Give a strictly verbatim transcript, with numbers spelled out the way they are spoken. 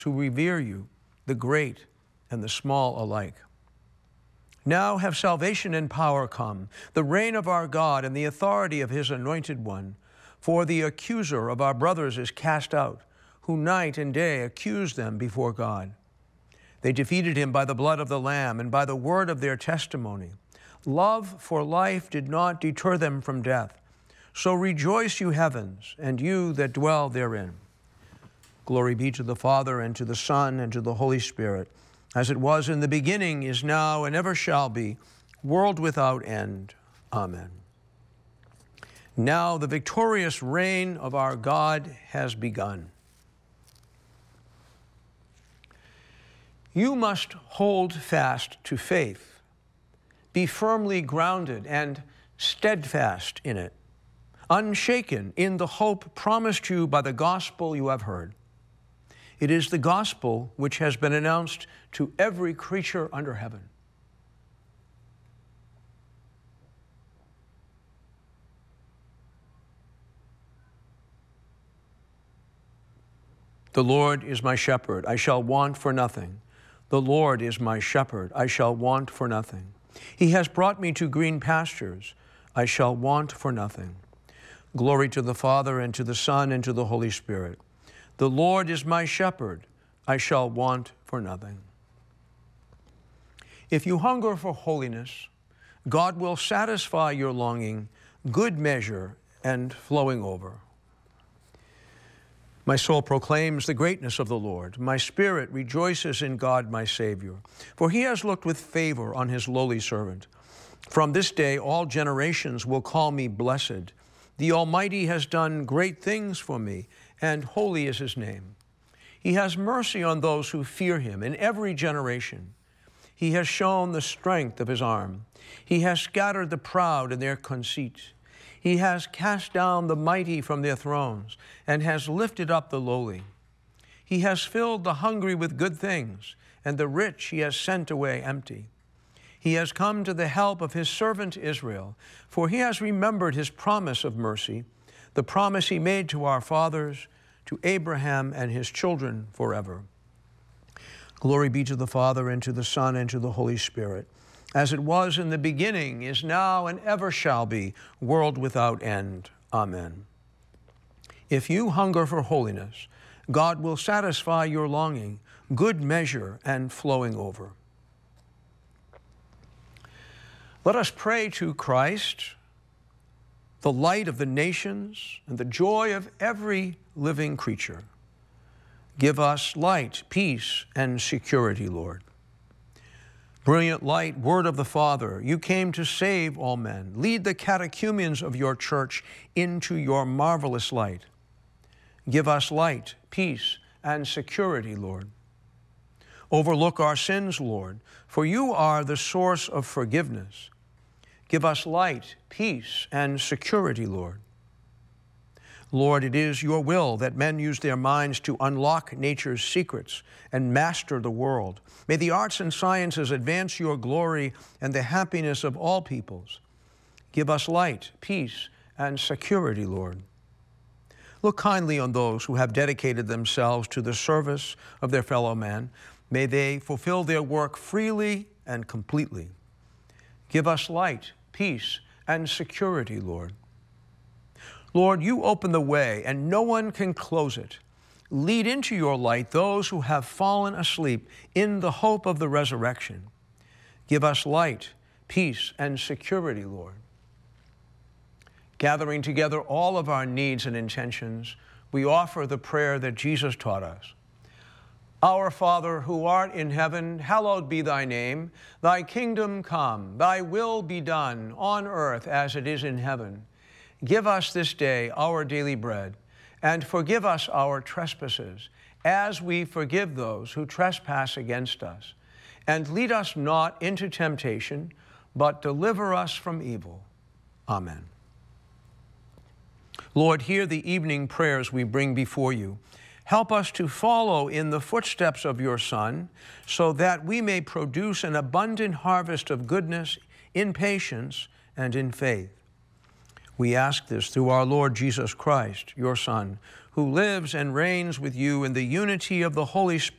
who revere you, the great and the small alike. Now have salvation and power come, the reign of our God and the authority of his anointed one. For the accuser of our brothers is cast out, who night and day accused them before God. They defeated him by the blood of the Lamb and by the word of their testimony. Love for life did not deter them from death. So rejoice, you heavens, and you that dwell therein. Glory be to the Father, and to the Son, and to the Holy Spirit, as it was in the beginning, is now, and ever shall be, world without end. Amen. Now the victorious reign of our God has begun. You must hold fast to faith, be firmly grounded and steadfast in it, unshaken in the hope promised you by the gospel you have heard. It is the gospel which has been announced to every creature under heaven. The Lord is my shepherd, I shall want for nothing. The Lord is my shepherd, I shall want for nothing. He has brought me to green pastures, I shall want for nothing. Glory to the Father, and to the Son, and to the Holy Spirit. The Lord is my shepherd, I shall want for nothing. If you hunger for holiness, God will satisfy your longing, good measure and flowing over. My soul proclaims the greatness of the Lord. My spirit rejoices in God my Savior, for he has looked with favor on his lowly servant. From this day all generations will call me blessed. The Almighty has done great things for me, and holy is his name. He has mercy on those who fear him in every generation. He has shown the strength of his arm. He has scattered the proud in their conceit. He has cast down the mighty from their thrones and has lifted up the lowly. He has filled the hungry with good things, and the rich he has sent away empty. He has come to the help of his servant Israel, for he has remembered his promise of mercy, the promise he made to our fathers, to Abraham and his children forever. Glory be to the Father, and to the Son, and to the Holy Spirit, as it was in the beginning, is now, and ever shall be, world without end. Amen. If you hunger for holiness, God will satisfy your longing, good measure and flowing over. Let us pray to Christ, the light of the nations and the joy of every living creature. Give us light, peace, and security, Lord. Brilliant light, word of the Father, you came to save all men. Lead the catechumens of your church into your marvelous light. Give us light, peace, and security, Lord. Overlook our sins, Lord, for you are the source of forgiveness. Give us light, peace, and security, Lord. Lord, it is your will that men use their minds to unlock nature's secrets and master the world. May the arts and sciences advance your glory and the happiness of all peoples. Give us light, peace, and security, Lord. Look kindly on those who have dedicated themselves to the service of their fellow man. May they fulfill their work freely and completely. Give us light, peace, and security, Lord. Lord, you open the way, and no one can close it. Lead into your light those who have fallen asleep in the hope of the resurrection. Give us light, peace, and security, Lord. Gathering together all of our needs and intentions, we offer the prayer that Jesus taught us. Our Father, who art in heaven, hallowed be thy name. Thy kingdom come, thy will be done on earth as it is in heaven. Give us this day our daily bread, and forgive us our trespasses, as we forgive those who trespass against us. And lead us not into temptation, but deliver us from evil. Amen. Lord, hear the evening prayers we bring before you. Help us to follow in the footsteps of your Son, so that we may produce an abundant harvest of goodness in patience and in faith. We ask this through our Lord Jesus Christ, your Son, who lives and reigns with you in the unity of the Holy Spirit,